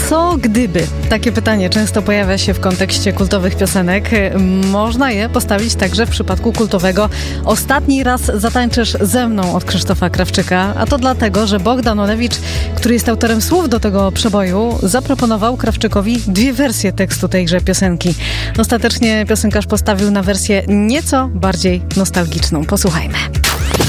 Co gdyby? Takie pytanie często pojawia się w kontekście kultowych piosenek. Można je postawić także w przypadku kultowego Ostatni raz zatańczysz ze mną od Krzysztofa Krawczyka. A to dlatego, że Bogdan Olewicz, który jest autorem słów do tego przeboju, zaproponował Krawczykowi 2 wersje tekstu tejże piosenki. Ostatecznie piosenkarz postawił na wersję nieco bardziej nostalgiczną. Posłuchajmy.